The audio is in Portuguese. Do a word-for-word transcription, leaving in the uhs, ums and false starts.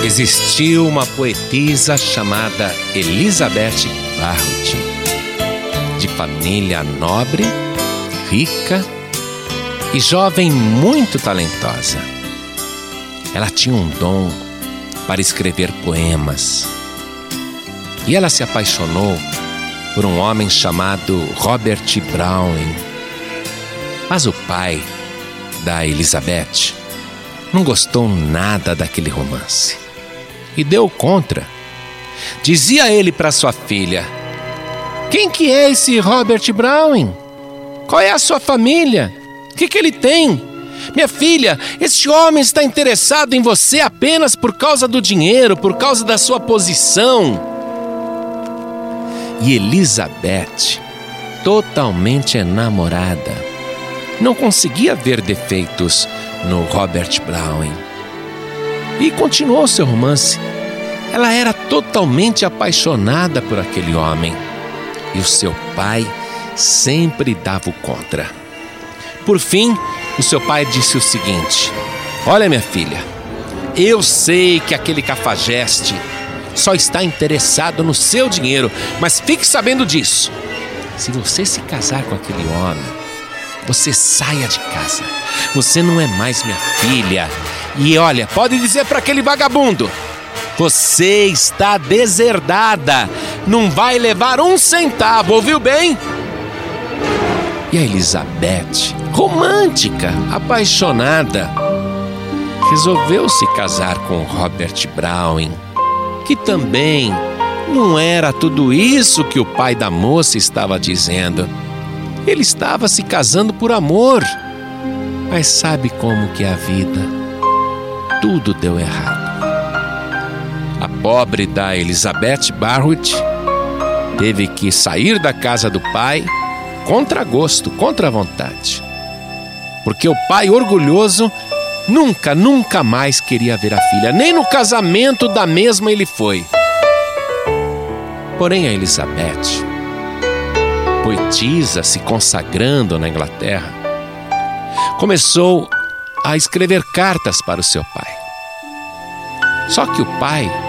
existiu uma poetisa chamada Elizabeth Barrett, de família nobre, rica e jovem muito talentosa. Ela tinha um dom para escrever poemas e ela se apaixonou por um homem chamado Robert Browning. Mas o pai da Elizabeth não gostou nada daquele romance e deu contra. Dizia ele para sua filha: quem que é esse Robert Browning? Qual é a sua família? O que que ele tem? Minha filha, esse homem está interessado em você apenas por causa do dinheiro, por causa da sua posição. E Elizabeth, totalmente enamorada, não conseguia ver defeitos no Robert Browning e continuou seu romance. Ela era totalmente apaixonada por aquele homem e o seu pai sempre dava o contra. Por fim, o seu pai disse o seguinte: olha, minha filha, eu sei que aquele cafajeste só está interessado no seu dinheiro, mas fique sabendo disso: se você se casar com aquele homem, você saia de casa. Você não é mais minha filha. E olha, pode dizer para aquele vagabundo: você está deserdada. Não vai levar um centavo, ouviu bem? E a Elizabeth, romântica, apaixonada, resolveu se casar com Robert Browning, que também não era tudo isso que o pai da moça estava dizendo. Ele estava se casando por amor. Mas sabe como que é a vida? Tudo deu errado. A pobre da Elizabeth Barrett teve que sair da casa do pai contra gosto, contra vontade. Porque o pai orgulhoso nunca, nunca mais queria ver a filha. Nem no casamento da mesma ele foi. Porém a Elizabeth, poetisa se consagrando na Inglaterra, começou a escrever cartas para o seu pai. Só que o pai